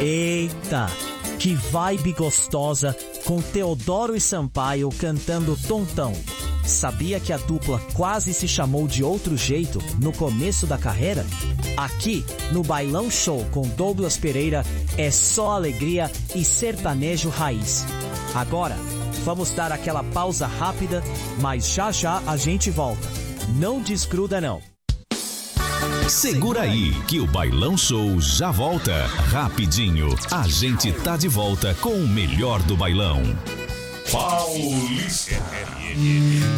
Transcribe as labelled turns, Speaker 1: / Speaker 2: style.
Speaker 1: Eita, que vibe gostosa com Teodoro e Sampaio cantando Tontão. Sabia que a dupla quase se chamou de outro jeito no começo da carreira? Aqui, no Bailão Show com Douglas Pereira, é só alegria e sertanejo raiz. Agora, vamos dar aquela pausa rápida, mas já já a gente volta. Não desgruda não.
Speaker 2: Segura aí, que o Bailão Show já volta. Rapidinho, a gente tá de volta com o melhor do bailão.
Speaker 3: Paulista.